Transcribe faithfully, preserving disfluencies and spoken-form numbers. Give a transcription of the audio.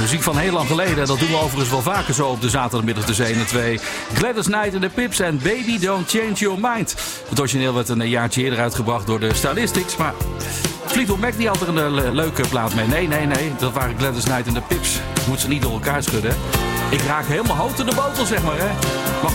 muziek van heel lang geleden. Dat doen we overigens wel vaker zo op de zaterdagmiddag tussen één en twee. Gladys Knight en de Pips en Baby Don't Change Your Mind. Het origineel werd een jaartje eerder uitgebracht door de Stylistics. Maar Fleetwood Mac die had er een le- leuke plaat mee. Nee, nee, nee. Dat waren Gladys Knight en de Pips. Je moet ze niet door elkaar schudden. Ik raak helemaal hout in de botel, zeg maar. Hè. Maar